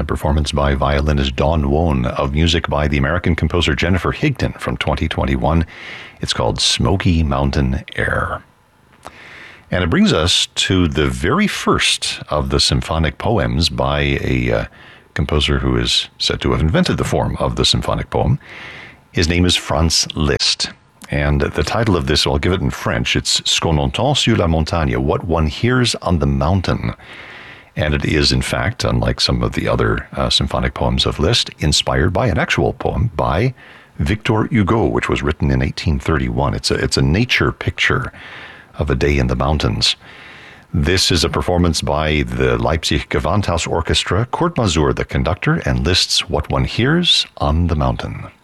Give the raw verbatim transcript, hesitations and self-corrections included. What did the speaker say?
performance by violinist Dawn Wone of music by the American composer Jennifer Higdon from twenty twenty-one. It's called Smoky Mountain Air. And it brings us to the very first of the symphonic poems by a uh, composer who is said to have invented the form of the symphonic poem. His name is Franz Liszt. And the title of this, I'll give it in French, it's Ce qu'on entend sur la montagne, What One Hears on the Mountain. And it is, in fact, unlike some of the other uh, symphonic poems of Liszt, inspired by an actual poem by Victor Hugo, which was written in eighteen thirty-one. It's a, it's a nature picture of a day in the mountains. This is a performance by the Leipzig Gewandhaus Orchestra, Kurt Masur, the conductor, and Liszt's What One Hears on the Mountain.